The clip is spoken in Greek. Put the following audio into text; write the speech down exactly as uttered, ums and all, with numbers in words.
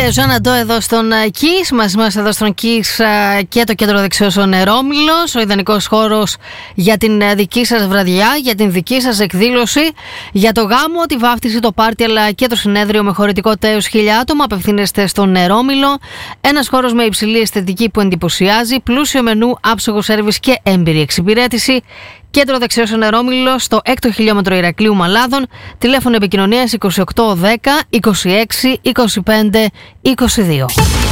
και Ζωάννα Ντό εδώ στον Kiss. Μαζί μας εδώ στον Kiss και το κέντρο δεξιώσεων Ερόμιλος. Ο ιδανικός χώρος για την δική σας βραδιά, για την δική σας εκδήλωση, για το γάμο, τη βάφτιση, το πάρτι αλλά και το συνέδριο με χωρητικότητα έως χίλια άτομα. Απευθύνεστε στον Ερόμιλο. Ένας χώρος με υψηλή αισθητική που εντυπωσιάζει, πλούσιο μενού, άψογο σέρβις και έμπειρη εξυπηρέτηση. Κέντρο δεξιώσεων Ερόμιλο στο έκτο χιλιόμετρο Ηρακλείου Μαλάδων. Τηλέφωνο επικοινωνίας είκοσι οκτώ δέκα είκοσι έξι είκοσι πέντε είκοσι δύο.